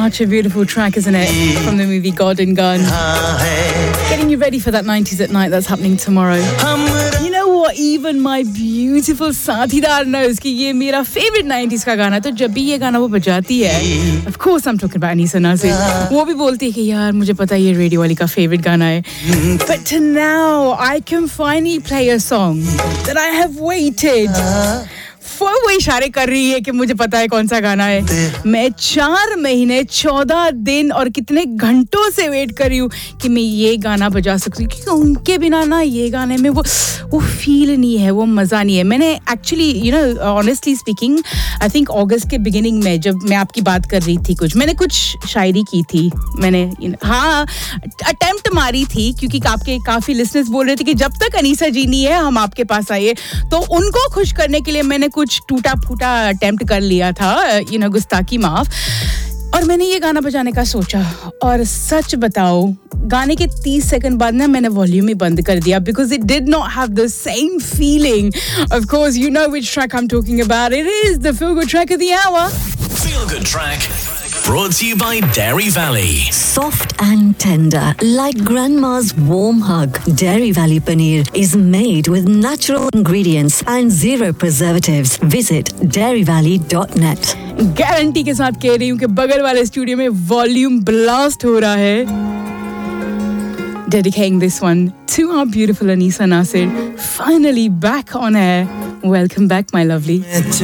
Such a beautiful track, isn't it? From the movie God and Gun. Getting you ready for that 90s at night that's happening tomorrow. You know what? Even my beautiful साथीदार knows कि ये मेरा favorite 90s का गाना है. तो जब भी ये गाना वो बजाती है, of course I'm talking about Anisa Nasir. वो भी बोलती है कि यार मुझे पता है ये रेडियो वाली का favorite गाना है. But now I can finally play a song that I have waited. वो इशारे कर रही है कि मुझे पता है कौन सा गाना है. मैं 4 महीने 14 दिन और कितने घंटों से वेट कर रही हूँ कि मैं ये गाना बजा सकती हूँ, क्योंकि उनके बिना ना ये गाने में वो फील नहीं है, वो मज़ा नहीं है. मैंने actually you know honestly speaking I think अगस्त के बिगिनिंग में जब मैं आपकी बात कर रही थी मैंने कुछ शायरी की थी. मैंने हाँ अटेम्प्ट मारी थी, क्योंकि आपके काफ़ी लिसनर्स बोल रहे थे कि जब तक अनीसा जी नहीं है हम आपके पास आइए. तो उनको खुश करने के लिए मैंने कुछ टूटा फूटा अटेम्प्ट कर लिया था, यू नो गुस्ताखी माफ. और मैंने ये गाना बजाने का सोचा और सच बताओ गाने के 30 सेकंड बाद ना मैंने वॉल्यूम ही बंद कर दिया because it did not have the same feeling. Of course, you know which track I'm talking about. It is the Feel Good Track of the Hour. Feel Good Track. Brought to you by Dairy Valley. Soft and tender, like grandma's warm hug. Dairy Valley paneer is made with natural ingredients and 0 preservatives. Visit dairyvalley.net. Guarantee के साथ कह रही हूँ कि बगल वाले studio में volume blast हो रहा है. Dedicating this one to our beautiful Anisa Nasir. Finally back on air. Welcome back, my lovely.